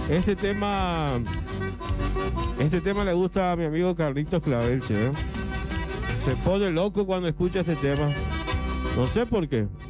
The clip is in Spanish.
Este tema le gusta a mi amigo Carlitos Clavelche, ¿eh? Se pone loco cuando escucha este tema. No sé por qué.